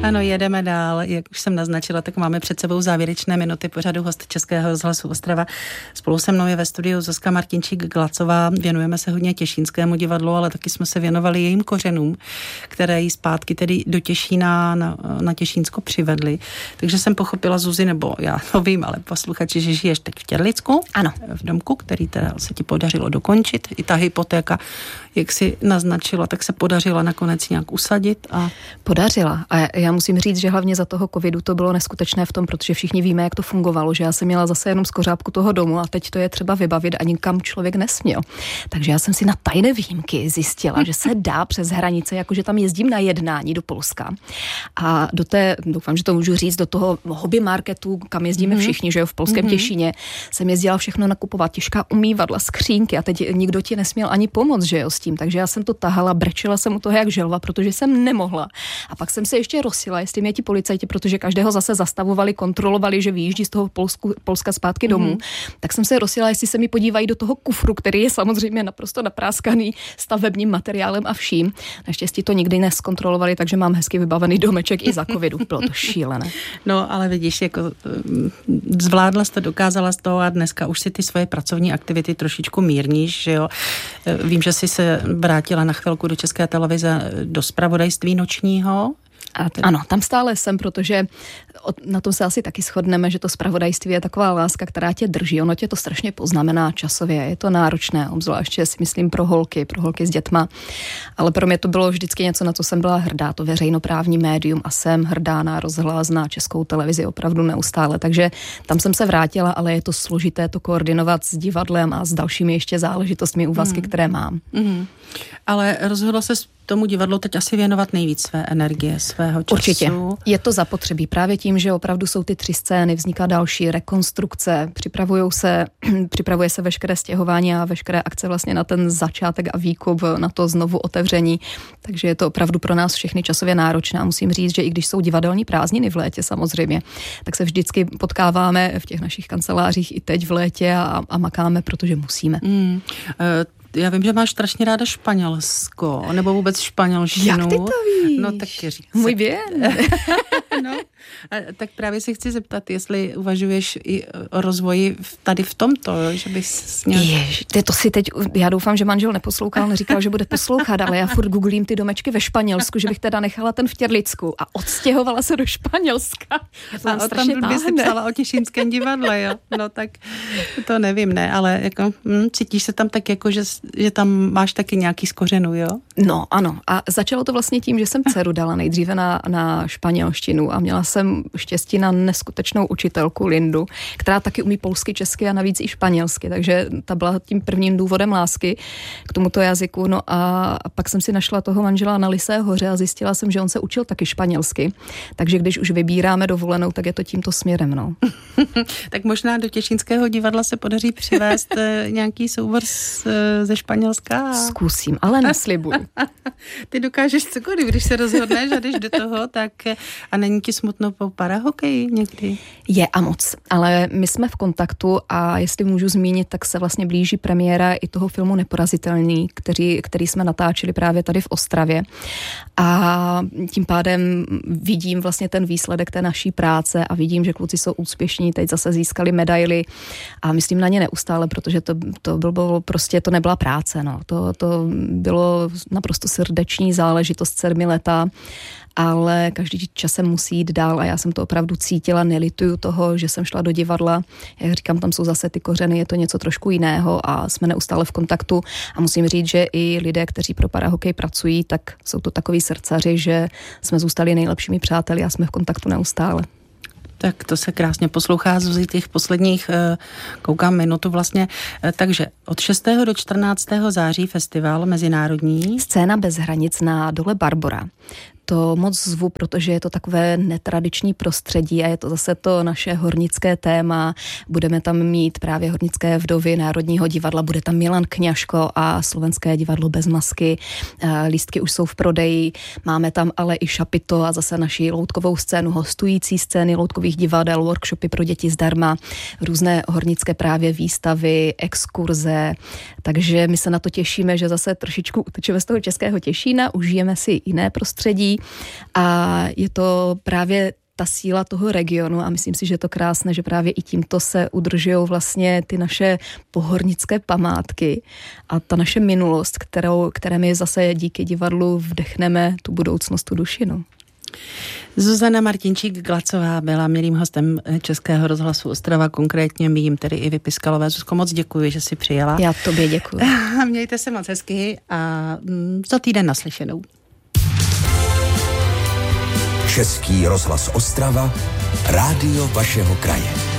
Ano, jedeme dál. Jak už jsem naznačila, tak máme před sebou závěrečné minuty pořadu Host Českého rozhlasu Ostrava. Spolu se mnou je ve studiu Zuzka Martinčík-Glacová. Věnujeme se hodně Těšínskému divadlu, ale taky jsme se věnovali jejím kořenům, které jí zpátky tedy do Těšína na Těšínsko přivedly. Takže jsem pochopila, Zuzi, nebo já to vím, ale posluchači, že žiješ teď v Těrlicku. Ano. V domku, který teda se ti podařilo dokončit. I ta hypotéka, jak si naznačila, tak se podařila nakonec nějak usadit. Podařila. A já musím říct, že hlavně za toho covidu to bylo neskutečné v tom, protože všichni víme, jak to fungovalo, že já jsem měla zase jenom skořápku toho domu a teď to je třeba vybavit a nikam člověk nesměl. Takže já jsem si na tajné výjimky zjistila, že se dá přes hranice, jakože tam jezdím na jednání do Polska. A doufám, že to můžu říct, do toho hobby marketu, kam jezdíme všichni, že jo, v polském Těšíně, jsem jezdila všechno nakupovat, těžká umývadla, skřínky a teď nikdo ti nesměl ani pomoct, že jo, s tím. Takže já jsem to tahala, brečela jsem u toho jak želva, protože jsem nemohla. A pak jsem se ještě rozsila, jestli mě ti policajti, protože každého zase zastavovali, kontrolovali, že vyjíždí z toho Polska zpátky domů. Tak jsem se rozsila, jestli se mi podívají do toho kufru, který je samozřejmě naprosto napráskaný stavebním materiálem a vším. Naštěstí to nikdy neskontrolovali, takže mám hezky vybavený domeček i za covidu. Bylo to šílené. No, ale vidíš, jako zvládla jsi to, dokázala jsi to a dneska už si ty svoje pracovní aktivity trošičku mírníš, že jo. Vím, že jsi se vrátila na chvilku do České televize, do zpravodajství nočního. Ano, tam stále jsem, protože na tom se asi taky shodneme, že to zpravodajství je taková láska, která tě drží. Ono tě to strašně poznamená časově, je to náročné, obzvláště si myslím pro holky s dětma. Ale pro mě to bylo vždycky něco, na co jsem byla hrdá, to veřejnoprávní médium a jsem hrdá na rozhlas, na Českou televizi opravdu neustále. Takže tam jsem se vrátila, ale je to složité to koordinovat s divadlem a s dalšími ještě záležitostmi, úvazky, které mám. Ale rozhodla se tomu divadlu teď asi věnovat nejvíc své energie, svého času. Určitě. Je to zapotřebí. Právě tím, že opravdu jsou ty 3 scény, vzniká další rekonstrukce, připravuje se veškeré stěhování a veškeré akce vlastně na ten začátek a výkup, na to znovu otevření. Takže je to opravdu pro nás všechny časově náročné. A musím říct, že i když jsou divadelní prázdniny v létě samozřejmě, tak se vždycky potkáváme v těch našich kancelářích i teď v létě a makáme, protože musíme. Já vím, že máš strašně ráda Španělsko, nebo vůbec španělštinu. Jak ty to víš? No tak říct. Můj bien. No, tak právě se chci zeptat, jestli uvažuješ i o rozvoji tady v tomto, že bys nějak... Já doufám, že manžel neposlouchal, neříkal, že bude poslouchat, ale já furt googlím ty domečky ve Španělsku, že bych teda nechala ten v Těrlicku a odstěhovala se do Španělska. A tam by si psala o Těšínském divadle, jo? No tak to nevím, ne, ale jako cítíš se tam tak jako, že tam máš taky nějaký z kořenů, jo? No, ano. A začalo to vlastně tím, že jsem dceru dala nejdříve na španělštinu a měla jsem štěstí na neskutečnou učitelku Lindu, která taky umí polsky, česky a navíc i španělsky, takže ta byla tím prvním důvodem lásky k tomuto jazyku. No a pak jsem si našla toho manžela na Lysé hoře a zjistila jsem, že on se učil taky španělsky, takže když už vybíráme dovolenou, tak je to tímto směrem, no. Tak možná do Těšínského divadla se podaří přivést nějaký soubor ze Španělska. Zkusím, ale neslibuju. Ty dokážeš cokoliv, když se rozhodneš a jdeš do toho, tak a není ti smutno po parahokeji někdy? Je a moc, ale my jsme v kontaktu a jestli můžu zmínit, tak se vlastně blíží premiéra i toho filmu Neporazitelný, který jsme natáčeli právě tady v Ostravě a tím pádem vidím vlastně ten výsledek té naší práce a vidím, že kluci jsou úspěšní, teď zase získali medaily a myslím na ně neustále, protože to bylo prostě, to nebyla práce, no. To bylo naprosto srdeční záležitost 7 leta, ale každý časem musí jít dál a já jsem to opravdu cítila, nelituju toho, že jsem šla do divadla. Jak říkám, tam jsou zase ty kořeny, je to něco trošku jiného a jsme neustále v kontaktu a musím říct, že i lidé, kteří pro parahokej pracují, tak jsou to takový srdcaři, že jsme zůstali nejlepšími přáteli a jsme v kontaktu neustále. Tak to se krásně poslouchá z těch posledních, koukám minutu vlastně. Takže od 6. do 14. září festival mezinárodní. Scéna bez hranic na Dole Barbora. To moc zvu, protože je to takové netradiční prostředí a je to zase to naše hornické téma. Budeme tam mít právě Hornické vdovy Národního divadla, bude tam Milan Kňažko a Slovenské divadlo bez masky. Lístky už jsou v prodeji, máme tam ale i šapito a zase naši loutkovou scénu, hostující scény loutkových divadel, workshopy pro děti zdarma, různé hornické právě výstavy, exkurze, takže my se na to těšíme, že zase trošičku utečeme z toho českého Těšína, užijeme si jiné prostředí A je to právě ta síla toho regionu a myslím si, že je to krásné, že právě i tímto se udržují vlastně ty naše pohornické památky a ta naše minulost, které my zase díky divadlu vdechneme tu budoucnost, tu dušinu. Zuzana Martinčík-Glacová byla milým hostem Českého rozhlasu Ostrava, konkrétně mým, tedy i Vypiskalové. Zuzko, moc děkuji, že jsi přijela. Já tobě děkuji. Mějte se moc hezky a za týden naslyšenou. Český rozhlas Ostrava, rádio vašeho kraje.